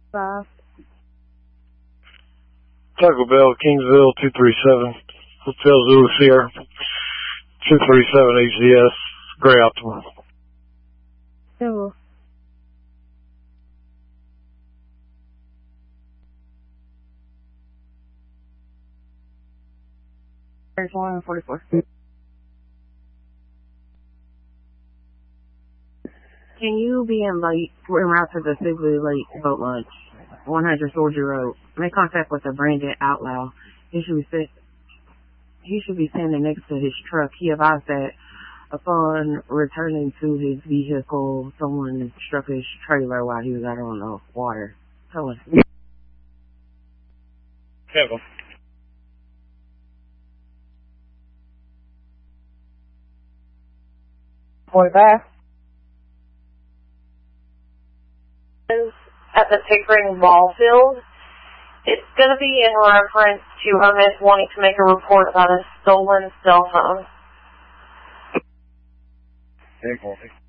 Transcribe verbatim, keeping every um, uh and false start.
Five. Taco Bell, Kingsville, two three seven. Hotel Zulu Sierra, two three seven H D S, Gray Optima. Two. thirty-four and forty-four. Can you be in late, en route to the Sibley Lake boat launch, one hundred Soldier Road? Make contact with the Brandon Outlaw. He should be sit, he should be standing next to his truck. He advised that upon returning to his vehicle, someone struck his trailer while he was out on the water. Tell us. Kevin. forty-five. At the Pickering ball field. It's going to be in reference to Hermes wanting to make a report about a stolen cell phone. Hey,